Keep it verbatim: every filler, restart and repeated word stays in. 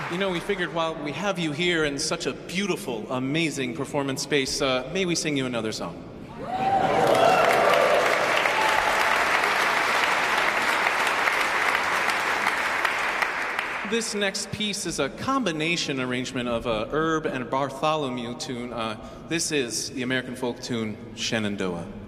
You know, we figured while we have you here in such a beautiful, amazing performance space, uh, may we sing you another song? This next piece is a combination arrangement of a Herb and Bartholomew tune. Uh, this is the American folk tune Shenandoah.